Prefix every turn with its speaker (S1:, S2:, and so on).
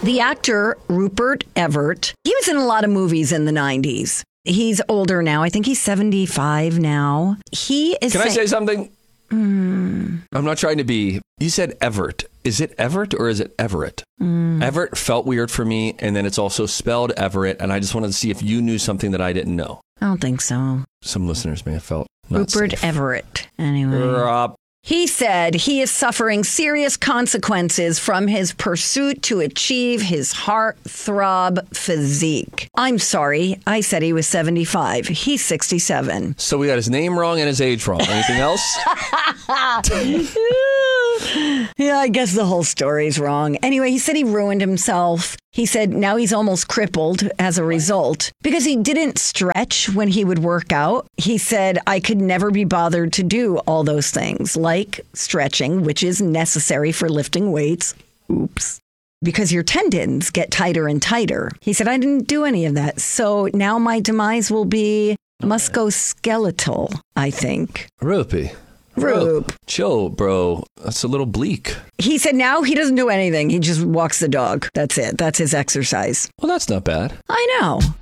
S1: The actor Rupert Everett, he was in a lot of movies in the 90s. He's older now. I think he's 75 now. He is.
S2: Can I say something? I'm not trying to be. You said Everett. Is it Everett or is it Everett? Everett felt weird for me, and then it's also spelled Everett, and I just wanted to see if you knew something that I didn't know.
S1: I don't think so.
S2: Some listeners may have felt not
S1: Rupert
S2: safe.
S1: Everett. Anyway. He said he is suffering serious consequences from his pursuit to achieve his heartthrob physique. I'm sorry. I said he was 75. He's 67.
S2: So we got his name wrong and his age wrong. Anything else?
S1: Yeah, I guess the whole story's wrong. Anyway, he said he ruined himself. He said now he's almost crippled as a result because he didn't stretch when he would work out. He said, I could never be bothered to do all those things like stretching, which is necessary for lifting weights. Oops. Because your tendons get tighter and tighter. He said, I didn't do any of that. So now my demise will be musculoskeletal, I think.
S2: Rupee.
S1: Roop.
S2: Chill, bro. That's a little bleak.
S1: He said now he doesn't do anything. He just walks the dog. That's it. That's his exercise.
S2: Well, that's not bad.
S1: I know.